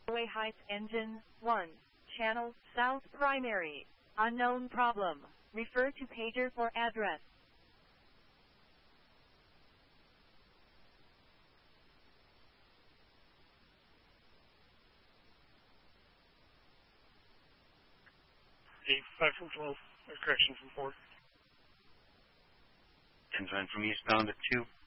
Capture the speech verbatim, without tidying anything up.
Highway Heights engine one. Channel south primary. Unknown problem. Refer to pager for address. eight five four twelve, correction from four. Engine from eastbound at two.